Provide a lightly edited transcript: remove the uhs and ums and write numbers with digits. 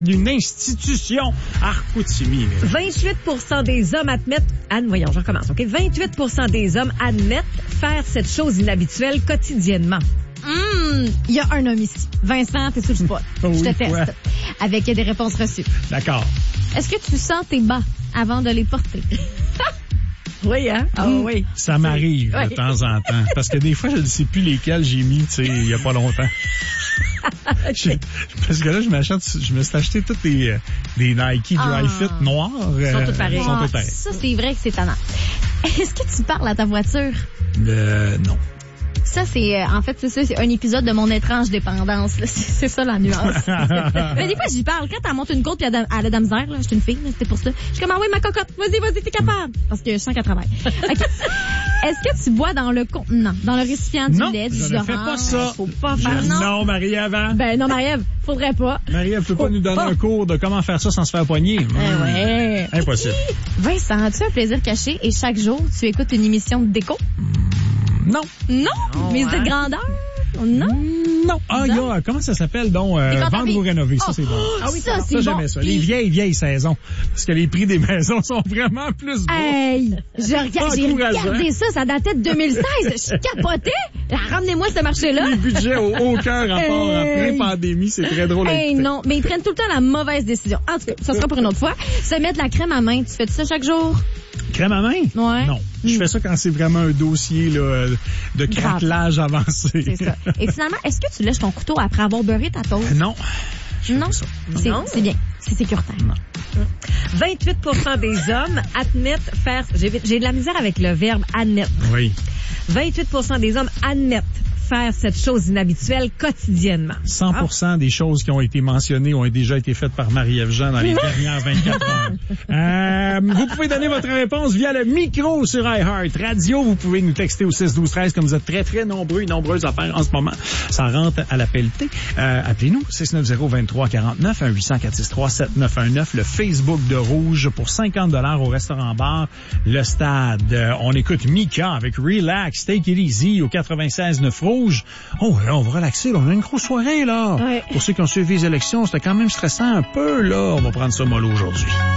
d'une institution à Chicoutimi. 28% des hommes admettent... voyons, je recommence, OK? 28% des hommes admettent faire cette chose inhabituelle quotidiennement. Il y a un homme ici. Vincent, t'es sous le spot. Oui, je te teste. quoi? Avec des réponses reçues. D'accord. Est-ce que tu sens tes bas avant de les porter? Oui, hein? Ah oui. Ça m'arrive de temps en temps. Parce que des fois, je ne sais plus lesquels j'ai mis, tu sais, il y a pas longtemps. Parce que là, je me suis acheté toutes des Nike Dry Fit noirs. Ils sont tous pareils. Ça, c'est vrai que c'est tannant. Est-ce que tu parles à ta voiture? Non. Ça, c'est, en fait, c'est un épisode de Mon étrange dépendance, là. C'est ça, la nuance. Mais des fois, j'y parle. Quand elle monte une côte, puis elle a de la misère, là, je suis une fille, là, c'était pour ça. Je suis comme, ah oui, ma cocotte, vas-y, t'es capable. Parce que je sens qu'elle travaille. Okay. Est-ce que tu bois dans le contenant, dans le récipient du lait, du jus d'orange? Non, je ne fais pas ça. Faut pas faire, non, Marie-Ève. Non, Marie-Ève, faudrait pas. Marie-Ève, tu peux pas nous donner un cours de comment faire ça sans se faire poigner? Ouais. Impossible. Vincent, as-tu un plaisir caché et chaque jour, tu écoutes une émission de déco? Non. Mais c'est de grandeur? Non. Ah, il y a, comment ça s'appelle, donc, vendre ou rénover. Ça, c'est bon. Ah oui, ça, c'est bon. J'aimais ça. Les vieilles saisons. Parce que les prix des maisons sont vraiment plus bas. Hey! J'ai regardé ça datait de 2016. Je capotais. Ramenez-moi ce marché-là. Les budgets ont aucun rapport après pandémie. C'est très drôle. Non. Mais ils prennent tout le temps la mauvaise décision. En tout cas, ça sera pour une autre fois. Se mettre de la crème à main. Tu fais ça chaque jour? Crème à main? Ouais. Non. Je fais ça quand c'est vraiment un dossier là, de craquelage avancé. C'est ça. Et finalement, est-ce que tu lèches ton couteau après avoir beurré ta toast? Non. Non. C'est bien. C'est sécuritaire. Non. 28% des hommes admettent faire... J'ai de la misère avec le verbe admettre. Oui. 28% des hommes admettent faire cette chose inhabituelle quotidiennement. 100% des choses qui ont été mentionnées ont déjà été faites par Marie-Ève Jean dans les dernières 24 heures. Vous pouvez donner votre réponse via le micro sur iHeart Radio. Vous pouvez nous texter au 6-12-13 comme vous êtes très, très nombreux et nombreuses à faire en ce moment. Ça rentre à la pelletée. Appelez-nous 690-2349, 1-800-463-7919, le Facebook de Rouge pour 50$ au restaurant-bar Le Stade. On écoute Mika avec Relax, Take It Easy au 96.9 Rouge. Oh, là, on va relaxer, là. On a une grosse soirée, là. Ouais. Pour ceux qui ont suivi les élections, c'était quand même stressant un peu, là. On va prendre ça mollo aujourd'hui.